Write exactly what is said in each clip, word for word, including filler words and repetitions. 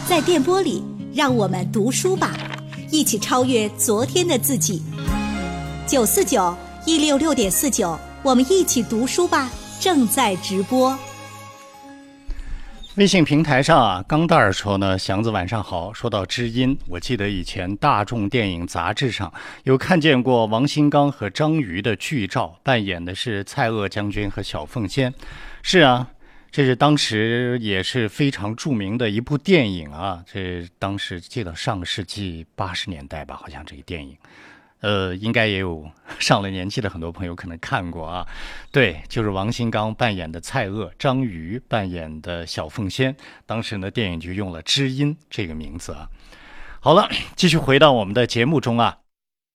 在电波里，让我们读书吧，一起超越昨天的自己。九四九一六六点四九，我们一起读书吧，正在直播。 微信平台上啊，钢蛋儿说呢，祥子晚上好。说到知音，我记得以前大众电影杂志上有看见过王新刚和张瑜的剧照，扮演的是蔡锷将军和小凤仙。是啊，这是当时也是非常著名的一部电影啊。这当时记得上个世纪八十年代吧，好像这个电影。呃，应该也有上了年纪的很多朋友可能看过啊。对，就是王新刚扮演的蔡锷，张瑜扮演的小凤仙。当时呢，电影就用了知音这个名字啊。好了，继续回到我们的节目中啊。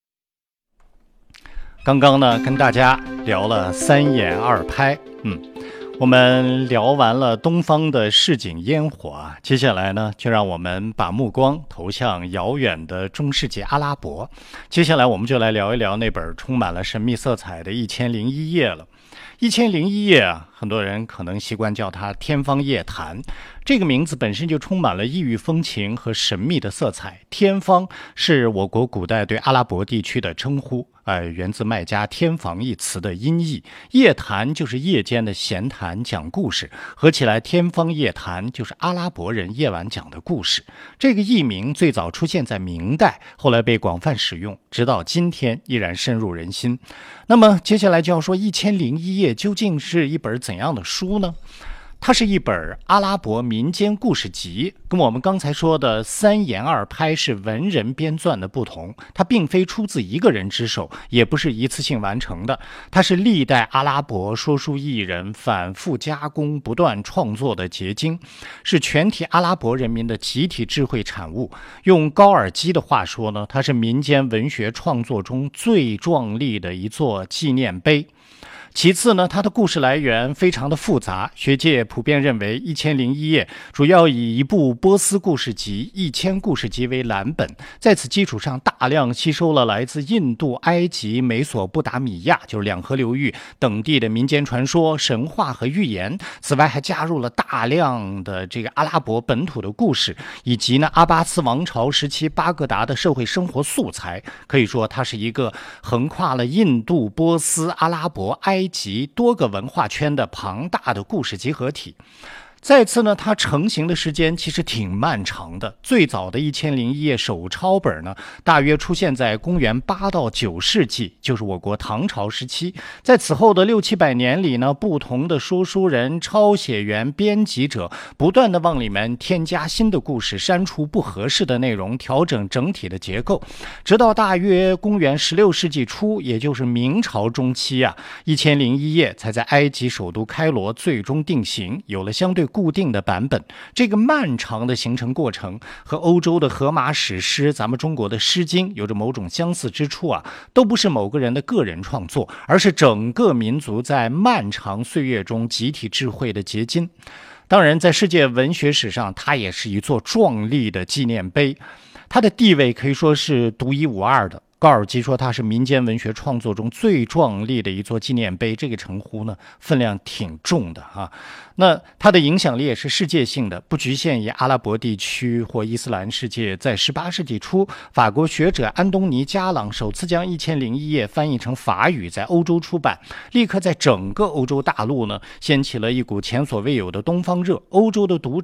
刚刚呢，跟大家聊了三演二拍，嗯。我们聊完了东方的市井烟火啊，接下来呢，就让我们把目光投向遥远的中世纪阿拉伯。接下来我们就来聊一聊那本充满了神秘色彩的《一千零一夜》了。一千零一夜啊，很多人可能习惯叫它天方夜谭。这个名字本身就充满了异域风情和神秘的色彩。天方是我国古代对阿拉伯地区的称呼，呃，源自麦加天房一词的音译。夜谈就是夜间的闲谈讲故事，合起来天方夜谭就是阿拉伯人夜晚讲的故事。这个译名最早出现在明代，后来被广泛使用，直到今天依然深入人心。那么接下来就要说《一千零一夜》究竟是一本怎样的书呢？它是一本阿拉伯民间故事集，跟我们刚才说的三言二拍是文人编撰的不同。它并非出自一个人之手，也不是一次性完成的，它是历代阿拉伯说书艺人反复加工不断创作的结晶，是全体阿拉伯人民的集体智慧产物。用高尔基的话说呢，它是民间文学创作中最壮丽的一座纪念碑。其次呢，它的故事来源非常的复杂，学界普遍认为《一千零一夜》主要以一部波斯故事集《一千故事集》为蓝本，在此基础上大量吸收了来自印度、埃及、美索不达米亚，就是两河流域等地的民间传说、神话和寓言。此外还加入了大量的这个阿拉伯本土的故事，以及呢阿巴斯王朝时期巴格达的社会生活素材。可以说它是一个横跨了印度、波斯、阿拉伯、埃及多个文化圈的庞大的故事集合体。再次呢，它成型的时间其实挺漫长的。最早的一千零一夜手抄本呢，大约出现在公元八到九世纪，就是我国唐朝时期。在此后的六七百年里呢，不同的说书人、抄写员、编辑者不断的往里面添加新的故事，删除不合适的内容，调整整体的结构，直到大约公元十六世纪初，也就是明朝中期啊，一千零一夜才在埃及首都开罗最终定型，有了相对固定的版本。这个漫长的形成过程和欧洲的荷马史诗、咱们中国的诗经有着某种相似之处啊，都不是某个人的个人创作，而是整个民族在漫长岁月中集体智慧的结晶。当然，在世界文学史上，它也是一座壮丽的纪念碑，它的地位可以说是独一无二的。高尔基说它是民间文学创作中最壮丽的一座纪念碑，这个称呼呢分量挺重的啊。那它的影响力也是世界性的，不局限于阿拉伯地区或伊斯兰世界。在十八世纪初，法国学者安东尼·加朗首次将《一千零一夜》翻译成法语，在欧洲出版，立刻在整个欧洲大陆呢掀起了一股前所未有的东方热。欧洲的读者